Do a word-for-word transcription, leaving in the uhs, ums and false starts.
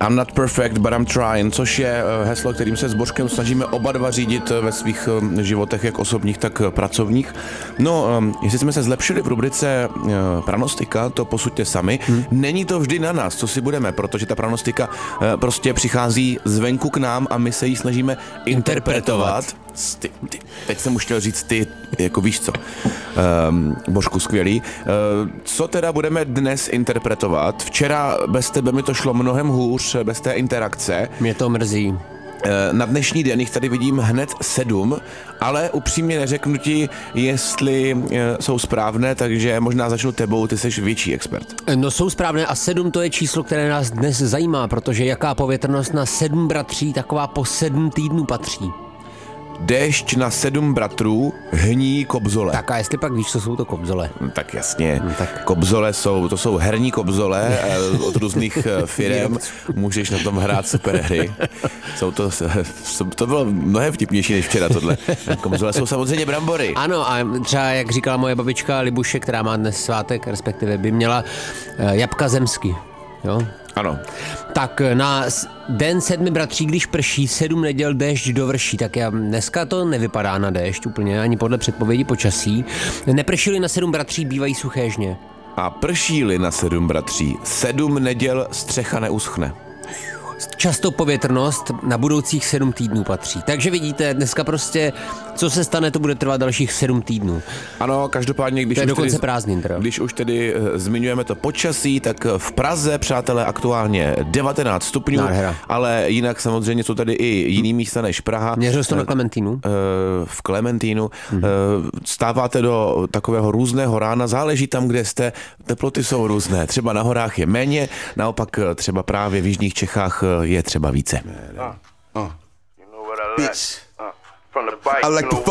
I'm not perfect, but I'm trying, což je heslo, kterým se s Božkem snažíme oba dva řídit ve svých životech, jak osobních, tak pracovních. No, jestli jsme se zlepšili v rubrice pranostika, to posuďte sami. Hmm. Není to vždy na nás, co si budeme, protože ta pranostika prostě přichází zvenku k nám a my se ji snažíme interpretovat. Ty, ty, teď jsem už chtěl říct ty, jako víš co. Um, Božku, skvělý. Uh, co teda budeme dnes interpretovat? Včera bez tebe mi to šlo mnohem hůř, bez té interakce. Mě to mrzí. Na dnešní den jich tady vidím hned sedm, ale upřímně neřeknu ti, jestli jsou správné, takže možná začnu tebou, ty jsi větší expert. No jsou správné a sedm to je číslo, které nás dnes zajímá, protože jaká povětrnost na sedm bratří, taková po sedm týdnů patří. Déšť na sedm bratrů, hní kobzole. Tak a jestli pak víš, co jsou to kobzole? Tak jasně, no, tak. Kobzole jsou, to jsou herní kobzole od různých firem, můžeš na tom hrát super hry. Jsou to, to bylo mnohem vtipnější než včera tohle. Kobzole jsou samozřejmě brambory. Ano a třeba, jak říkala moje babička Libuše, která má dnes svátek, respektive by měla jabka zemsky, jo? Ano. Tak na den sedmi bratří, když prší, sedm neděl déšť dovrší, tak já dneska to nevypadá na déšť úplně, ani podle předpovědi počasí. Nepršili na sedm bratří, bývají suché žně. A prší-li na sedm bratří, sedm neděl střecha neuschne. Často povětrnost na budoucích sedm týdnů patří. Takže vidíte, dneska prostě, co se stane, to bude trvat dalších sedm týdnů. Ano, každopádně, když, to je už, dokonce tedy, prázdnin, teda. když už tedy zmiňujeme to počasí, tak v Praze, přátelé, aktuálně devatenáct stupňů, Nádhera. Ale jinak samozřejmě jsou tady i jiný místa než Praha. Měřil jsi to na Klementínu? V Klementínu. Mm-hmm. Stáváte do takového různého rána, záleží tam, kde jste, teploty jsou různé. Třeba na horách je méně, naopak třeba právě v jižních Čechách je třeba více. Uh, uh. You know what I like? Uh, from the bike, I like the